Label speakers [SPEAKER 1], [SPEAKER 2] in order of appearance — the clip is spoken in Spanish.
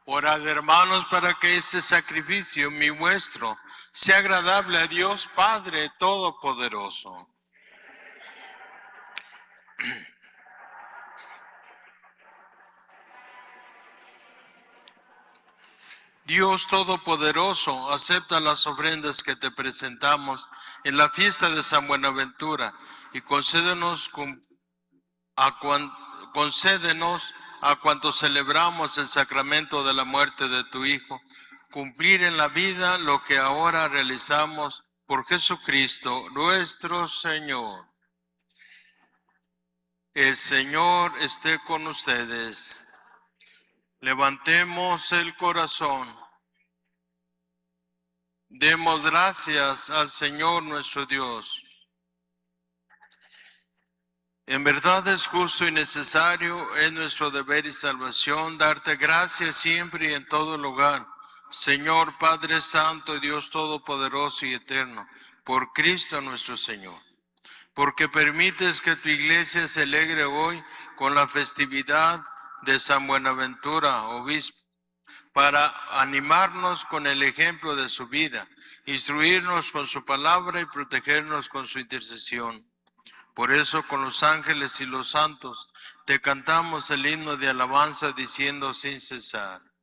[SPEAKER 1] Orad, hermanos, para que este sacrificio, mi vuestro, sea agradable a Dios Padre Todopoderoso. Dios Todopoderoso, acepta las ofrendas que te presentamos en la fiesta de San Buenaventura y concédenos a cuantos celebramos el sacramento de la muerte de tu Hijo, cumplir en la vida lo que ahora realizamos por Jesucristo nuestro Señor. El Señor esté con ustedes. Levantemos el corazón. Demos gracias al Señor nuestro Dios. En verdad es justo y necesario, es nuestro deber y salvación, darte gracias siempre y en todo lugar, Señor Padre Santo, Dios Todopoderoso y Eterno, por Cristo nuestro Señor. Porque permites que tu iglesia se alegre hoy con la festividad de San Buenaventura, obispo, para animarnos con el ejemplo de su vida, instruirnos con su palabra y protegernos con su intercesión. Por eso con los ángeles y los santos te cantamos el himno de alabanza diciendo sin cesar.